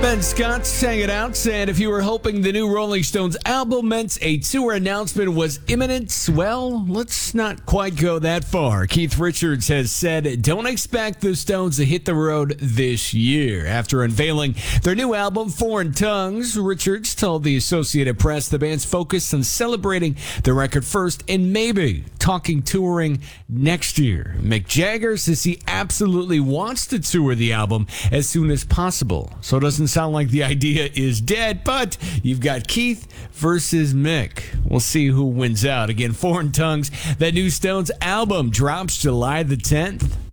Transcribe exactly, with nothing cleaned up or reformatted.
Ben Scott's hanging out, saying if you were hoping the new Rolling Stones album meant a tour announcement was imminent, well, let's not quite go that far. Keith Richards has said, don't expect the Stones to hit the road this year. After unveiling their new album, Foreign Tongues, Richards told the Associated Press the band's focused on celebrating the record first and maybe talking touring next year. Mick Jagger says he absolutely wants to tour the album as soon as possible, so it doesn't sound like the idea is dead, but you've got Keith versus Mick. We'll see who wins out. Again, Foreign Tongues, that new Stones album drops July the tenth.